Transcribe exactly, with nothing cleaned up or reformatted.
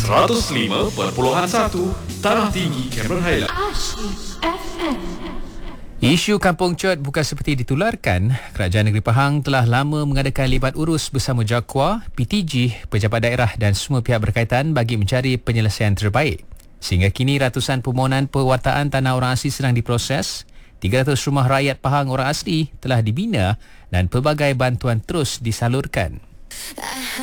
seratus lima perpuluhan satu Tanah Tinggi, Cameron Highlands. Isu Kampung Cot bukan seperti ditularkan. Kerajaan Negeri Pahang telah lama mengadakan libat urus bersama JAKWA, P T G, pejabat daerah dan semua pihak berkaitan bagi mencari penyelesaian terbaik. Sehingga kini ratusan permohonan pewartaan tanah orang asli sedang diproses. tiga ratus rumah rakyat Pahang orang asli telah dibina dan pelbagai bantuan terus disalurkan.